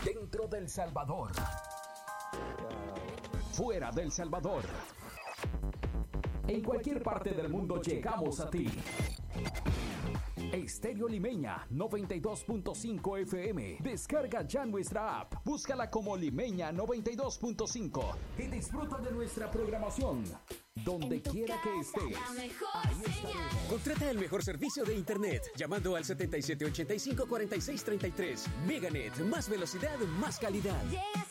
Dentro del Salvador. Fuera del Salvador. En cualquier parte del mundo llegamos a ti. Estéreo Limeña 92.5 FM. Descarga ya nuestra app. Búscala como Limeña 92.5 y disfruta de nuestra programación. Donde quiera que estés. Contrata el mejor servicio de internet llamando al 7785-4633. Meganet, más velocidad, más calidad. Llegas